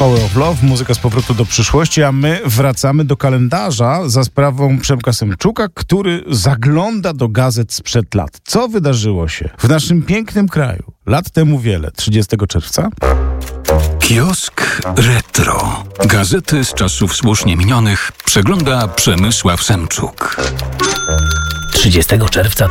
Power of Love, muzyka z powrotu do przyszłości, a my wracamy do kalendarza za sprawą Przemka Semczuka, który zagląda do gazet sprzed lat. Co wydarzyło się w naszym pięknym kraju lat temu wiele, 30 czerwca? Kiosk Retro. Gazety z czasów słusznie minionych przegląda Przemysław Semczuk. 30 czerwca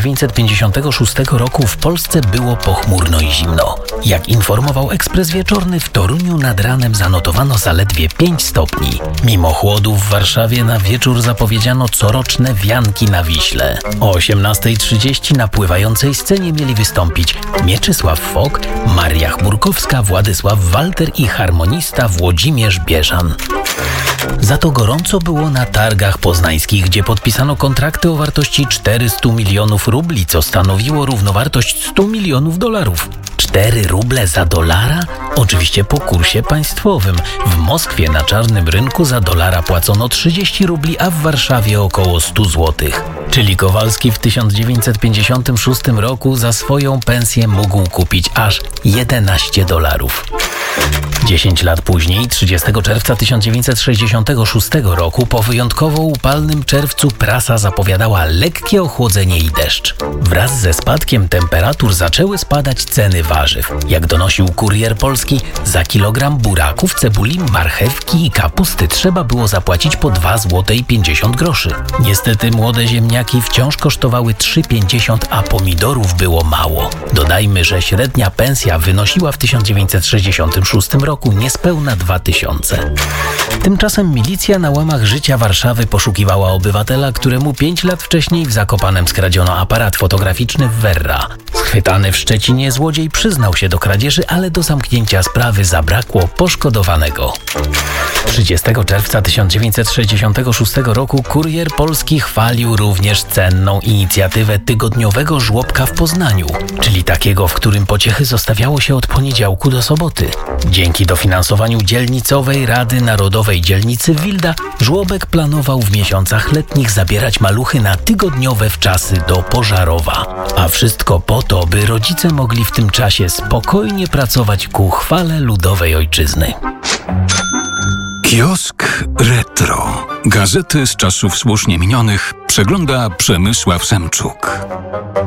1956 roku w Polsce było pochmurno i zimno. Jak informował Ekspres Wieczorny, w Toruniu nad ranem zanotowano zaledwie 5 stopni. Mimo chłodu w Warszawie na wieczór zapowiedziano coroczne wianki na Wiśle. O 18:30 na pływającej scenie mieli wystąpić Mieczysław Fok, Maria Chmurkowska, Władysław Walter i harmonista Włodzimierz Bieżan. Za to gorąco było na targach poznańskich, gdzie podpisano kontrakty o wartości 400 milionów rubli, co stanowiło równowartość 100 milionów dolarów. 4 ruble za dolara? Oczywiście po kursie państwowym. W Moskwie na czarnym rynku za dolara płacono 30 rubli, a w Warszawie około 100 złotych. Czyli Kowalski w 1956 roku za swoją pensję mógł kupić aż 11 dolarów. 10 lat później, 30 czerwca 1966 roku, po wyjątkowo upalnym czerwcu prasa zapowiadała lekkie ochłodzenie i deszcz. Wraz ze spadkiem temperatur zaczęły spadać ceny warzyw. Jak donosił Kurier Polski, za kilogram buraków, cebuli, marchewki i kapusty trzeba było zapłacić po 2,50 zł. Niestety młode ziemniaki wciąż kosztowały 3,50, a pomidorów było mało. Dodajmy, że średnia pensja wynosiła w 1966 roku niespełna 2000. Tymczasem milicja na łamach życia Warszawy poszukiwała obywatela, któremu 5 lat wcześniej w Zakopanem skradziono aparat fotograficzny w Werra. Schwytany w Szczecinie złodziej przyznał się do kradzieży, ale do zamknięcia sprawy zabrakło poszkodowanego. 30 czerwca 1966 roku Kurier Polski chwalił również cenną inicjatywę tygodniowego żłobka w Poznaniu, czyli takiego, w którym pociechy zostawiało się od poniedziałku do soboty. Dzięki dofinansowaniu Dzielnicowej Rady Narodowej Dzielnicy Wilda żłobek planował w miesiącach letnich zabierać maluchy na tygodniowe wczasy do Pożarowa. A wszystko po to, by rodzice mogli w tym czasie spokojnie pracować ku chwale ludowej ojczyzny. Kiosk Retro. Gazety z czasów słusznie minionych przegląda Przemysław Semczuk.